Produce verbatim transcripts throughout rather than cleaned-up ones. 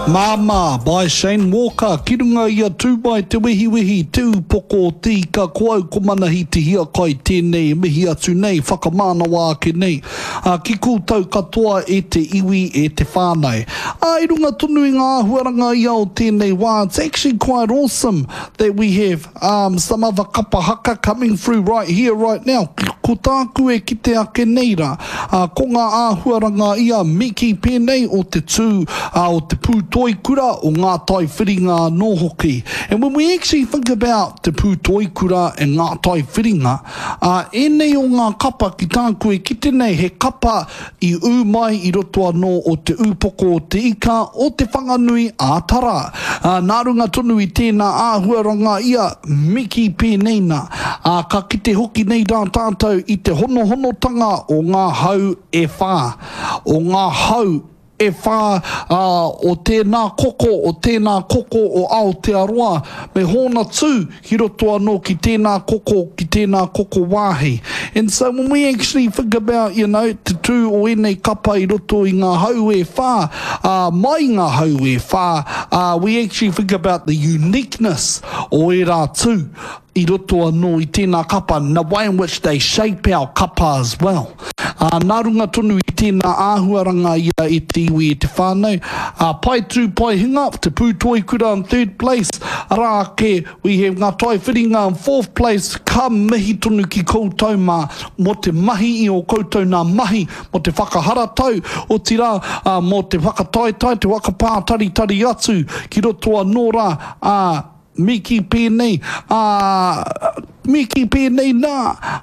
Mama by Shane Walker, ki runga ia tū mai te wehi wehi tū poko tī ka koau ko manahi te hia kai tēnei mihi atu nei whakamānawa ake nei uh, ki kūtau katoa e te iwi e te whānau uh, i runga tonu i ngā huaranga ia o tēnei wā. It's actually quite awesome that we have um, some other kapa haka coming through right here right now. Ko tāku e ki te ake nei rā uh, ko ngā āhuaranga ia miki pēnei o te tū uh, o te pūtoi kura o ngā tai whiringa nō hoki. And when we actually think about te pūtoi kura and ngā tai whiringa, uh, e nei o ngā kapa ki tāku e ki tenei he kapa i ū mai i roto anō o te ūpoko o te ika o te whanganui ātara. Uh, nā runga tonu i tēnā āhuaranga ia miki pēnei nā. Uh, ka kite hoki nei rā tātou i te hono honotanga o ngā hau e whā. O ngā hau e whā uh, o tēnā koko, o tēnā koko o Aotearoa, me hōna tū ki roto anō ki tēnā koko, ki tēnā koko wāhi. And so when we actually think about, you know, te tū o enei kapa i roto i ngā hau e whā, uh, mai ngā hau e whā, uh, we actually think about the uniqueness o e rā tū i roto anō i tēnā kapa, and the way in which they shape our kapa as well. Uh, nā runga tonu i tēnā āhuaranga ia e te iwi e te whānau. Uh, pai tū pai hinga, te pūtoi kura in third place. Rā ke, we have ngā tai whiringa in fourth place. Ka mihi tonu ki koutou mā, mo te mahi i o koutou nā mahi, mo te whakaharatau, o tira, uh, mo te whakataitai, te wakapātari tari atu, ki roto anō rā, uh, Miki pēnei, ah, miki pēnei nā,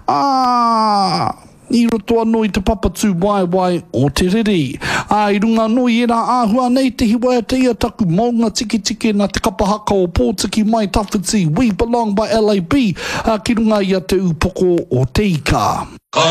ah, i roto anō i te papatū wai wai o te riri. Ah, i runga anō i era āhua nei te hiwai te ia taku maunga tiki tiki na te kapahaka o Pōtiki mai tawhiti We Belong by L A B, ah, ki runga ia te upoko o te ika.